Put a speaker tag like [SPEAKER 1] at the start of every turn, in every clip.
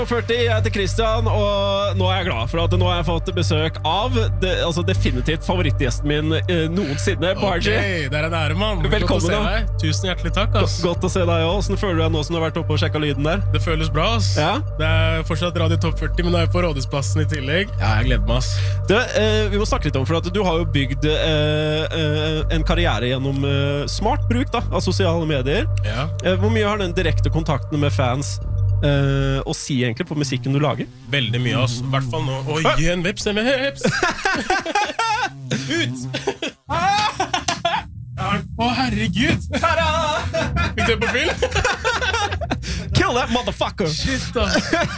[SPEAKER 1] 40, jeg heter Christian, og nå er jeg glad for at nå har jeg fått besøk av definitivt favorittgjesten min noensinne, Bargie.
[SPEAKER 2] Ok, det en ære, mann.
[SPEAKER 1] Velkommen
[SPEAKER 2] godt å se deg. Tusen hjertelig takk, ass.
[SPEAKER 1] Godt å se deg også. Hvordan føler du deg nå som du har vært oppe og sjekket lyden der?
[SPEAKER 2] Det føles bra, ass.
[SPEAKER 1] Ja?
[SPEAKER 2] Det fortsatt Radio Top 40, men nå jeg på Rådhusplassen i tillegg. Ja, jeg gleder meg, ass.
[SPEAKER 1] Vi må snakke litt om, for at du har jo bygd en karriere gjennom smart bruk av sosiale medier.
[SPEAKER 2] Ja.
[SPEAKER 1] Hvor mye har den direkte kontakten med fans å si egentlig på musikken du lager?
[SPEAKER 2] Veldig mye, ass. I hvert fall nå. Oi, en veps, en veps! Ut! Å, herregud! Fikk du på film?
[SPEAKER 1] Kill that motherfucker!
[SPEAKER 2] Shit, da.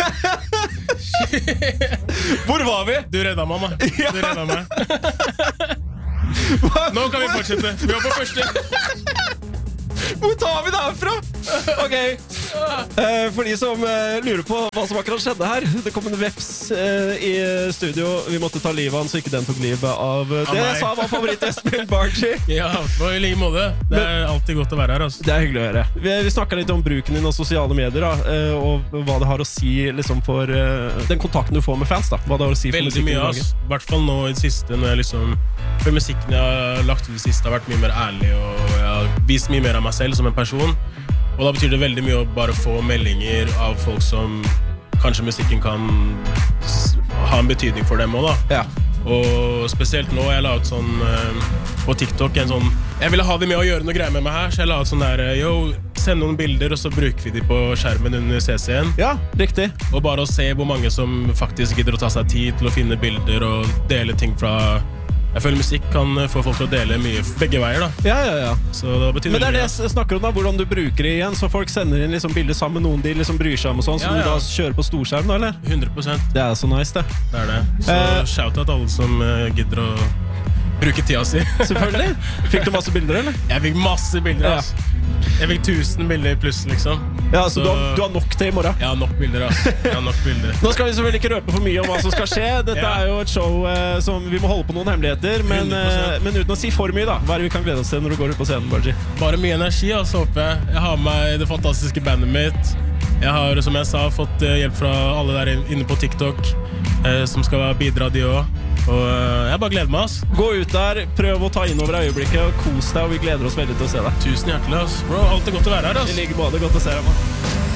[SPEAKER 1] Hvor var vi?
[SPEAKER 2] Du redda meg, mann. Du redda meg. Nå kan vi fortsette. Vi var på første.
[SPEAKER 1] Hvor tar vi det herfra? Ok, for de som lurer på hva som akkurat skjedde her, det kom en veps i studio. Vi måtte ta livet av han, så ikke den tok livet av det jeg sa var favorittgjesten min, Bargie.
[SPEAKER 2] Ja, på i like måte. Det alltid godt å være her, altså.
[SPEAKER 1] Det hyggelig å høre. Vi snakket litt om bruken din av sosiale medier da, og hva det har å si liksom, for den kontakten du får med fans da. Hva det har å si for
[SPEAKER 2] veldig
[SPEAKER 1] musikken
[SPEAKER 2] mye, ass. I hvert fall nå i det siste, når jeg liksom for musikken jeg har lagt ut det siste har vært mye mer ærlig, og jeg har vist mye mer av meg selv som en person. Og da betyr det veldig mye å bare få meldinger av folk som kanskje musikken kan ha en betydning for dem også da.
[SPEAKER 1] Ja.
[SPEAKER 2] Og spesielt nå, jeg la ut sånn på TikTok en sånn, jeg ville ha det med å gjøre noe greier med meg her, så jeg la ut sånn der, send noen bilder, og så bruker vi de på skjermen under CC-en.
[SPEAKER 1] Ja, riktig.
[SPEAKER 2] Og bare å se hvor mange som faktisk gidder å ta seg tid til å finne bilder og dele ting fra. Jeg føler musikk kan få folk til å dele mye begge veier da.
[SPEAKER 1] Ja.
[SPEAKER 2] Så det betyr
[SPEAKER 1] Men det
[SPEAKER 2] mye.
[SPEAKER 1] det jeg snakker om da, hvordan du bruker det igjen, så folk sender inn liksom bilder sammen med noen de liksom bryr seg om og sånn, så du da kjører på storskjerm da, eller?
[SPEAKER 2] 100%.
[SPEAKER 1] Det så nice, det.
[SPEAKER 2] Det det. Så shout out alle som gidder å bruke tida si.
[SPEAKER 1] Selvfølgelig. Fikk du masse bilder, eller?
[SPEAKER 2] Jeg fikk masse bilder, ass. Jeg fikk 1000 bilder pluss, liksom.
[SPEAKER 1] Ja, så du har nok til i morgen?
[SPEAKER 2] Jeg har nok bilder, ass. Jeg har nok bilder.
[SPEAKER 1] Nå skal vi selvfølgelig ikke røpe for mye om hva som skal skje. Dette jo et show som vi må holde på noen hemmeligheter, men uten å si for mye da. Hva det vi kan glede oss til når du går ut på scenen, Bargie?
[SPEAKER 2] Bare mye energi, altså, håper jeg. Jeg har med meg det fantastiske bandet mitt. Jeg har, som jeg sa, fått hjelp fra alle der inne på TikTok, som skal bidra de også. Og jeg bare gleder meg, ass.
[SPEAKER 1] Gå ut der, prøv å ta inn over øyeblikket og kos deg, og vi gleder oss veldig til å se deg.
[SPEAKER 2] Tusen hjertelig, ass. Bro, alltid godt å være her, ass.
[SPEAKER 1] I like måte, godt å se deg, man.